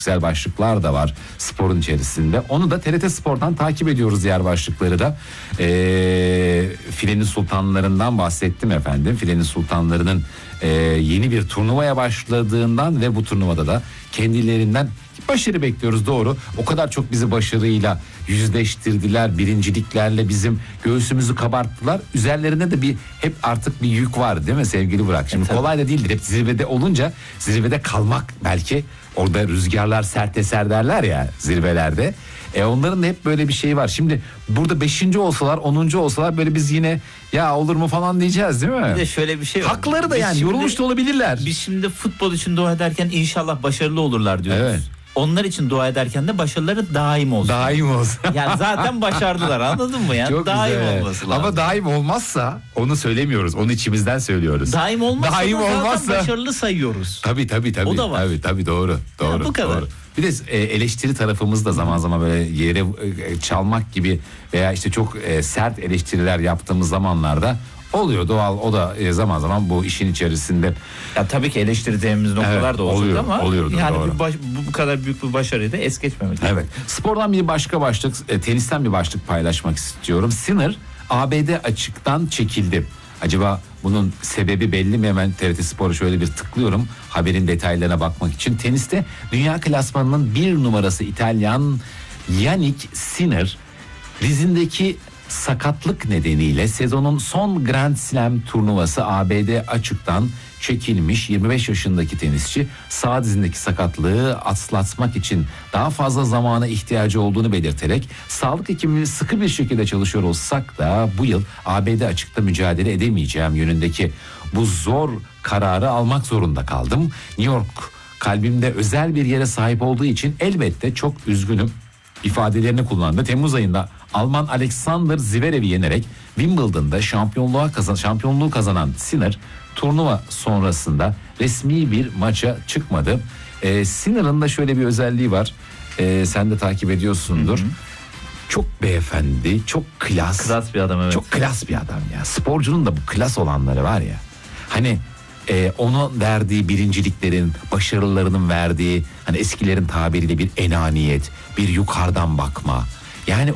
güzel başlıklar da var sporun içerisinde. Onu da TRT Spor'dan takip ediyoruz, diğer başlıkları da. Filenin Sultanlarından bahsettim efendim. Filenin Sultanlarının yeni bir turnuvaya başladığından ve bu turnuvada da kendilerinden başarı bekliyoruz, doğru. O kadar çok bizi başarıyla yüzleştirdiler, birinciliklerle bizim göğsümüzü kabarttılar. Üzerlerinde de hep artık bir yük var değil mi sevgili Burak? Şimdi kolay da değildir. Hep zirvede olunca, zirvede kalmak belki, orada rüzgarlar sert eser derler ya zirvelerde. Onların da hep böyle bir şey var. Şimdi burada 5. olsalar, 10. olsalar böyle biz yine ya olur mu falan diyeceğiz değil mi? Bir de şöyle bir şey var. Hakları da yani yorulmuş da olabilirler. Biz şimdi futbol için dua ederken inşallah başarılı olurlar diyoruz. Evet. Onlar için dua ederken de başarıları daim olsun. Daim olsun. Yani zaten başardılar, anladın mı ya? Çok daim güzel. olması lazım. Ama daim olmazsa onu söylemiyoruz. Onu içimizden söylüyoruz. Daim olmazsa, daim olmazsa zaten başarılı sayıyoruz. Tabii. O da var. Tabii doğru. Ya bu kadar. Doğru. Bir de eleştiri tarafımız da zaman zaman böyle yere çalmak gibi veya işte çok sert eleştiriler yaptığımız zamanlarda oluyor, doğal. O da zaman zaman bu işin içerisinde. Ya tabii ki eleştirdiğimiz noktalar da olacak ama yani doğru. bu kadar büyük bir başarıyı da es geçmemek. Evet. Spordan bir başka başlık, tenisten bir başlık paylaşmak istiyorum. Sinner ABD açıktan çekildi. Acaba bunun sebebi belli mi? Hemen TRT Spor'u şöyle bir tıklıyorum haberin detaylarına bakmak için. Teniste dünya klasmanının 1 numarası İtalyan Yannick Sinner dizindeki sakatlık nedeniyle sezonun son Grand Slam turnuvası ABD açıktan çekilmiş. 25 yaşındaki tenisçi sağ dizindeki sakatlığı atlatmak için daha fazla zamana ihtiyacı olduğunu belirterek sağlık ekibimiz sıkı bir şekilde çalışıyor olsak da bu yıl ABD açıkta mücadele edemeyeceğim yönündeki bu zor kararı almak zorunda kaldım. New York kalbimde özel bir yere sahip olduğu için elbette çok üzgünüm ifadelerini kullandı. Temmuz ayında Alman Alexander Zverev'i yenerek Wimbledon'da şampiyonluğu kazanan Sinner turnuva sonrasında resmi bir maça çıkmadı. Sinner'ın da şöyle bir özelliği var. Sen de takip ediyorsundur. Hı hı. Çok beyefendi, çok klas. Klas bir adam, evet. Çok klas bir adam ya. Sporcunun da bu klas olanları var ya. Hani ona verdiği birinciliklerin, başarılarının verdiği, hani eskilerin tabiriyle bir enaniyet, bir yukarıdan bakma. Yani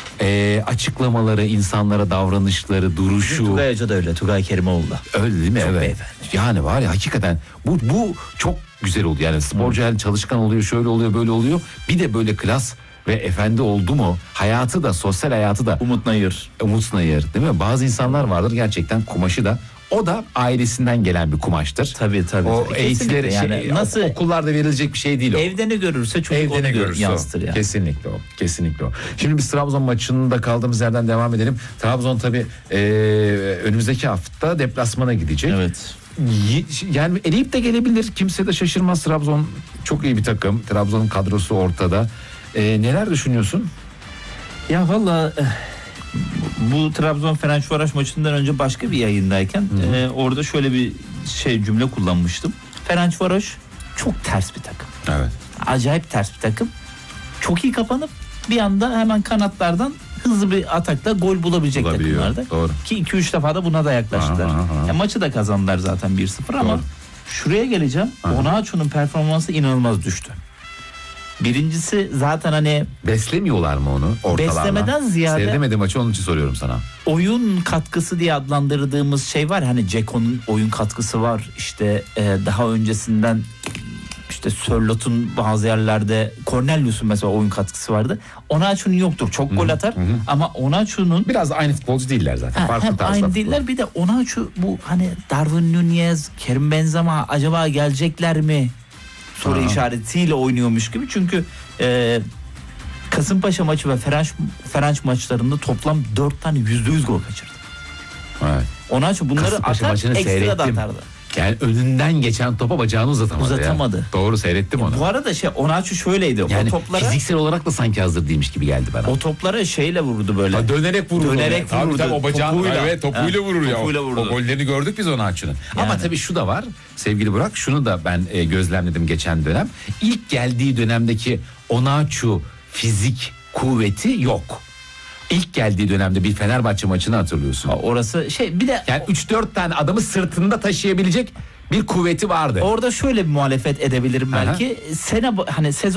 açıklamaları, insanlara davranışları, duruşu. Tugay Hoca da öyle, Tugay Kerimoğlu da. Öyle değil mi? Çok Evet. beyefendi. Yani var ya hakikaten bu çok güzel oldu. Yani sporcu yani çalışkan oluyor, şöyle oluyor, böyle oluyor. Bir de böyle klas ve efendi oldu mu hayatı da, sosyal hayatı da. Umut Nayır değil mi? Bazı insanlar vardır gerçekten kumaşı da. O da ailesinden gelen bir kumaştır. Tabii. O eğitileri yani nasıl okullarda verilecek bir şey değil o. Evde ne görürse çocuk onu yansıtır yani. Kesinlikle o. Şimdi biz Trabzon maçında kaldığımız yerden devam edelim. Trabzon tabii önümüzdeki hafta deplasmana gidecek. Evet. Yani eleyip de gelebilir. Kimse de şaşırmaz. Trabzon çok iyi bir takım. Trabzon'un kadrosu ortada. Neler düşünüyorsun? Ya valla bu Trabzon Ferencvaroş maçından önce başka bir yayındayken orada şöyle bir cümle kullanmıştım. Ferencvaroş çok ters bir takım. Evet. Acayip ters bir takım. Çok iyi kapanıp bir anda hemen kanatlardan hızlı bir atakla gol bulabilecek takımlarda. Doğru. Ki 2-3 defa da buna da yaklaştılar. Maçı da kazandılar zaten 1-0 ama şuraya geleceğim. Onaçu'nun performansı inanılmaz düştü. Birincisi zaten hani beslemiyorlar mı onu ortalarla? Beslemeden ziyade seyredemedim maçı, onun için soruyorum sana. Oyun katkısı diye adlandırdığımız şey var. Hani Ceko'nun oyun katkısı var. İşte daha öncesinden işte Sörlot'un bazı yerlerde, Cornelius'un mesela oyun katkısı vardı. Onaçu'nun yoktur. Çok gol atar ama Onaçu'nun biraz da aynı futbolcu değiller zaten. Hem aynı değiller, bir de Onaçu bu hani Darwin Nunez, Kerim Benzema acaba gelecekler mi? Soru işaretiyle oynuyormuş gibi. Çünkü Kasımpaşa maçı ve Ferenc maçlarında toplam 4 tane %100 gol kaçırdı. Evet. Onaçu bunları atar, ekstra da atardı. Yani önünden geçen topa bacağını uzatamadı. Ya. Doğru, seyrettim onu. Bu arada Onaçu şöyleydi. Yani o toplara, fiziksel olarak da sanki hazır değilmiş gibi geldi bana. O toplara şeyle vurdu böyle. Dönerek vurdu. Tabii o bacağını topuyla vurur ya. O gollerini gördük biz Onaçu'nun. Yani. Ama tabii şu da var sevgili Burak. Şunu da ben gözlemledim geçen dönem. İlk geldiği dönemdeki Onaçu fizik kuvveti yok. İlk geldiği dönemde bir Fenerbahçe maçını hatırlıyorsun. Orası bir de yani 3-4 tane adamı sırtında taşıyabilecek bir kuvveti vardı. Orada şöyle bir muhalefet edebilirim belki. Sezon